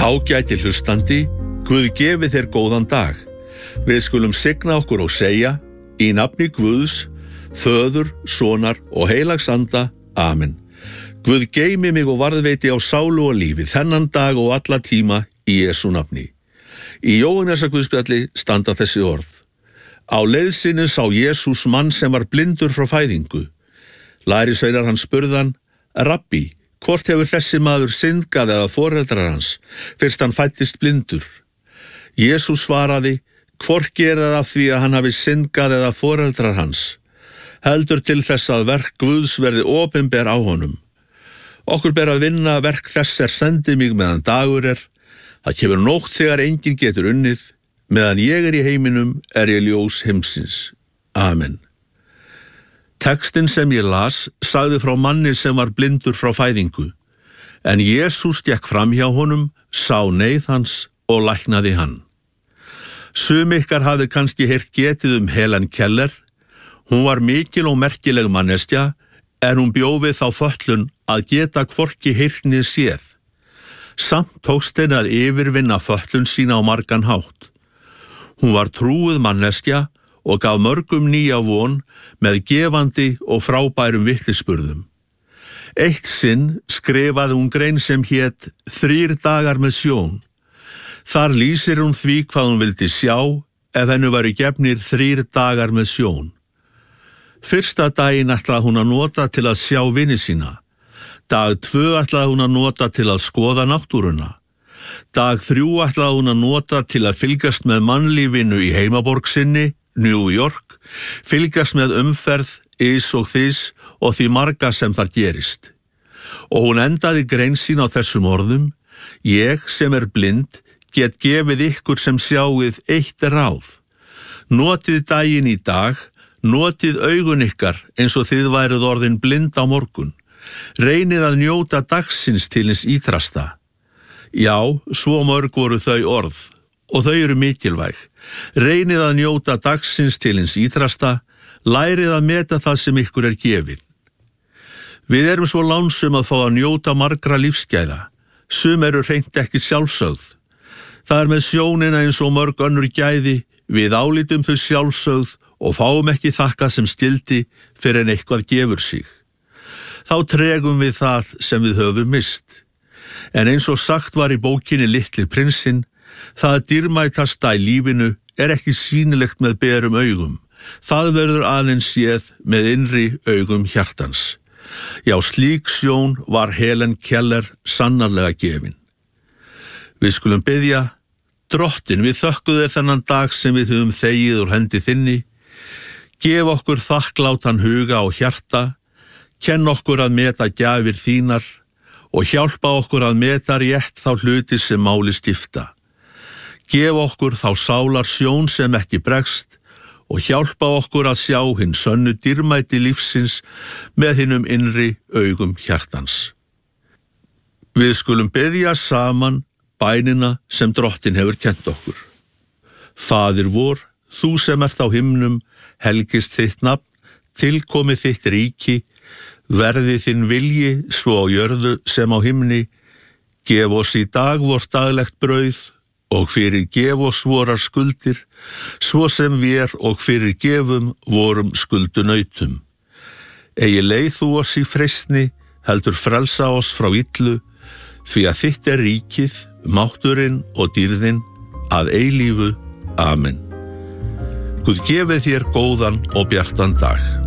Ágæti hlustandi, Guð gefi þér góðan dag. Við skulum signa okkur og segja, í nafni Guðs, Föður, Sonar og Heilags Anda. Amen. Guð geymi mig og varðveiti á sálu og lífi þennan dag og alla tíma í Jesú nafni. Í Jóhannesarguðspjalli standa þessi orð. Á leið sinni sá Jesús mann sem var blindur frá fæðingu. Lærisveinar hans spurðan, Rabbi, hvort hefur þessi maður syndgað eða foreldrar hans, fyrst hann fæddist blindur? Jesús svaraði, hvorki er það af því að hann hafi syndgað eða foreldrar hans, heldur til þess að verk Guðs verði opinber á honum. Okkur ber að vinna verk þess sendi mig meðan dagur er, það kemur nótt þegar enginn getur unnið, meðan ég er í heiminum er ég ljós heimsins. Amen. Textin sem ég las sagði frá manni sem var blindur frá fæðingu, en Jesús gekk fram hjá honum, sá neyð hans og læknaði hann. Sum ykkar hafði kannski heyrt getið Helen Keller. Hún var mikil og merkileg manneskja, en hún bjó við þá fötlun að geta hvorki heyrt né séð. Samt tókst henni að yfirvinna fötlun sína á margan hátt. Hún var trúuð manneskja og gaf mörgum nýja von með gefandi og frábærum vitnisburðum. Eitt sinn skrifaði hún grein sem hét 3 dagar með sjón. Þar lýsir hún því hvað hún vildi sjá ef henni væru gefnir 3 dagar með sjón. Fyrsta daginn ætlaði hún að nota til að sjá vini sína. Dag 2 ætlaði hún að nota til að skoða náttúruna. Dag 3 ætlaði hún að nota til að fylgjast með mannlífinu í heimaborg sinni, New York, fylgjast með umferð, ys og þys og því marga sem þar gerist. Og hún endaði grein sín á þessum orðum, ég sem er blind get gefið ykkur sem sjáið eitt ráð. Notið daginn í dag, notið augun ykkar eins og þið væruð orðin blind á morgun. Reynið að njóta dagsins til hins ítrasta. Já, svo mörg voru þau orð, og þau eru mikilvæg. Reynið að njóta dagsins til hins ítrasta, lærið að meta það sem ykkur er gefið. Við erum svo lánsum að fá að njóta margra lífsgæða. Sum eru hreint ekki sjálfsögð. Það er með sjónina eins og mörg önnur gæði, við álítum þau sjálfsögð og fáum ekki þakkað sem skyldi fyrir en eitthvað gefur sig. Þá tregum við það sem við höfum mist. En eins og sagt var í bókinni Litli prinsinn, það dýrmætasta í lífinu er ekki sýnilegt með berum augum. Það verður aðeins séð með innri augum hjartans. Já, slík sjón var Helen Keller sannarlega gefin. Við skulum biðja, Drottin, við þökkum þér þennan dag sem við höfum þegið úr hendi þinni. Gef okkur þakklátan huga og hjarta, kenn okkur að meta gjafir þínar og hjálpa okkur að meta rétt þá hluti sem máli skipta. Gef okkur þá sálar sjón sem ekki bregst og hjálpa okkur að sjá hinn sönnu dýrmæti lífsins með hinum innri augum hjartans. Við skulum biðja saman bænina sem Drottin hefur kennt okkur. Faðir vor, þú sem ert á himnum, helgist þitt nafn, tilkomi þitt ríki, verði þinn vilji svo á jörðu sem á himni, gef oss í dag vort daglegt brauð og fyrirgef oss vorar skuldir, svo sem vér og fyrirgefum vorum skuldunautum. Eigi leið þú oss í freistni, heldur frelsa oss frá illu, því að þitt er ríkið, mátturinn og dýrðin að eilífu. Amen. Guð gefi þér góðan og bjartan dag.